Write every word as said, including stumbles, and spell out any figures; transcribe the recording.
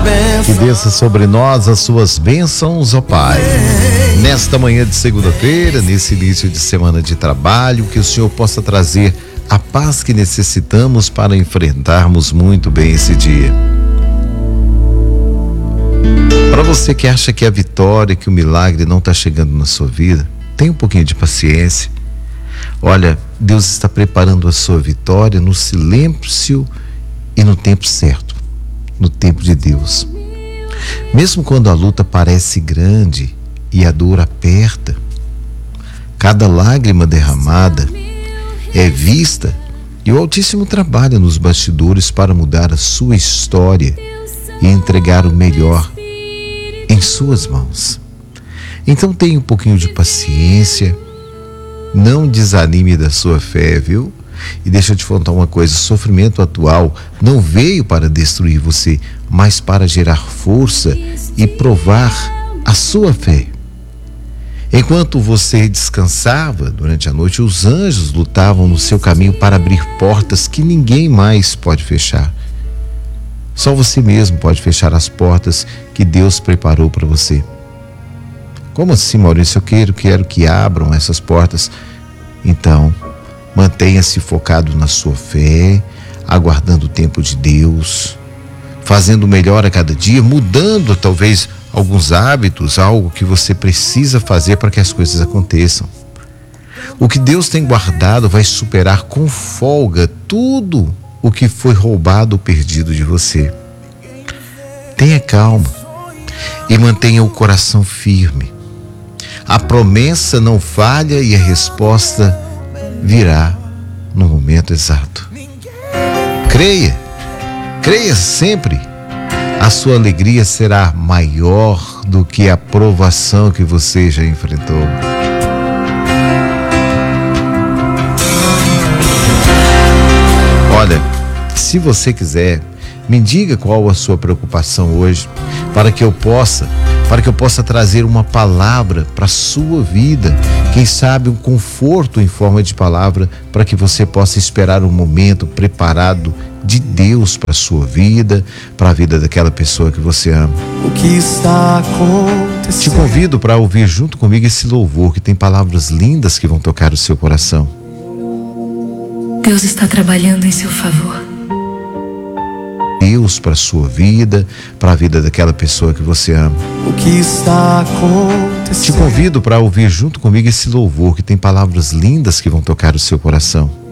Que desça sobre nós as suas bênçãos, ó Pai. Nesta manhã de segunda-feira, nesse início de semana de trabalho, que o Senhor possa trazer a paz que necessitamos para enfrentarmos muito bem esse dia. Para você que acha que a vitória, que o milagre não está chegando na sua vida, tenha um pouquinho de paciência. Olha, Deus está preparando a sua vitória no silêncio e no tempo certo, no tempo de Deus. Mesmo quando a luta parece grande e a dor aperta, cada lágrima derramada é vista e o Altíssimo trabalha nos bastidores para mudar a sua história e entregar o melhor em suas mãos. Então tenha um pouquinho de paciência, não desanime da sua fé, viu? E deixa eu te contar uma coisa, o sofrimento atual não veio para destruir você, mas para gerar força e provar a sua fé. Enquanto você descansava durante a noite, os anjos lutavam no seu caminho para abrir portas que ninguém mais pode fechar. Só você mesmo pode fechar as portas que Deus preparou para você. Como assim, Maurício? Eu quero, quero que abram essas portas. Então, mantenha-se focado na sua fé, aguardando o tempo de Deus, fazendo o melhor a cada dia, mudando talvez alguns hábitos, algo que você precisa fazer para que as coisas aconteçam. O que Deus tem guardado vai superar com folga tudo o que foi roubado ou perdido de você. Tenha calma e mantenha o coração firme. A promessa não falha e a resposta virá no momento exato. Creia, creia sempre. A sua alegria será maior do que a provação que você já enfrentou. Olha, se você quiser, me diga qual a sua preocupação hoje, para que eu possa, para que eu possa trazer uma palavra para a sua vida, quem sabe um conforto em forma de palavra, para que você possa esperar um momento preparado de Deus para a sua vida, para a vida daquela pessoa que você ama. O que está acontecendo? Te convido para ouvir junto comigo esse louvor, que tem palavras lindas que vão tocar o seu coração. Deus está trabalhando em seu favor. Deus para a sua vida, para a vida daquela pessoa que você ama. O que está acontecendo? Te convido para ouvir junto comigo esse louvor, que tem palavras lindas que vão tocar o seu coração.